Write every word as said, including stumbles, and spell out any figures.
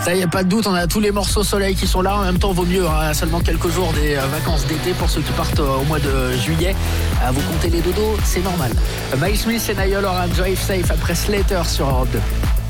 Ça y a pas de doute, on a tous les morceaux soleil qui sont là. En même temps, vaut mieux, hein, seulement quelques jours des vacances d'été pour ceux qui partent au mois de juillet. Vous comptez les dodos, c'est normal. Miles Smith et Niall Horan, Drive Safe après Slater sur Europe deux.